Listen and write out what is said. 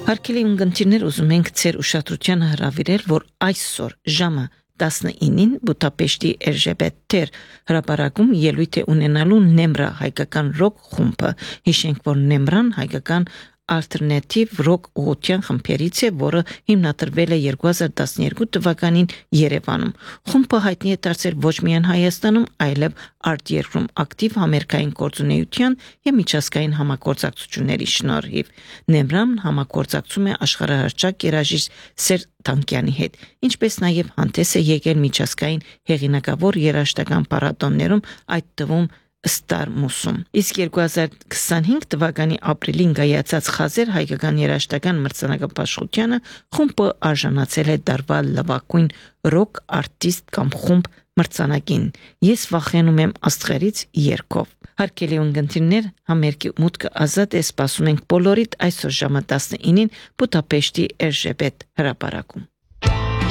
Հարգելի ունկնդիրներ, ուզում ենք ձեր ուշադրությանը հրավիրել, որ այսօր ժամը 19-ին Բուդապեշտի Էրժեբեթ հրապարակում ելույթ է ունենալու Նեմրա հայկական ռոք խումբը։ Հիշենք, որ Նեմրան հայկական Alternative Rock ուղղության խմբերից է, որը հիմնադրվել է 2012 թվականին Երևանում։ Խումբը հայտնի է դարձել ոչ միայն Հայաստանում, այլև արտերկրում ակտիվ համերգային գործունեության եւ միջազգային համագործակցությունների շնորհիվ։ Նեմրան համագործակցում է աշխարհահռչակ երաժիշտ Սերժ Թանկյանի հետ, ինչպես նաեւ հանդես է եկել միջազգային հեղինակավոր երաժշտական փառատոներում, այդ թվում Ստարմուսում։ Իսկ 2025 թվականի ապրիլին կայացած Խազեր հայկական երաժշտական մրցանակապաշխությանը խումբը արժանացել է դարվա լավագույն ռոք արտիստ կամ խումբ մրցանակին։ Ես վախենում եմ աստղերից երգով։ Հարգելի ունկնդիրներ, համերգի մուտքը ազատ է, սպասում ենք բոլորիդ այսօր ժամը 19-ին Բուդապեշտի Էրժեբեթ հրապարակում։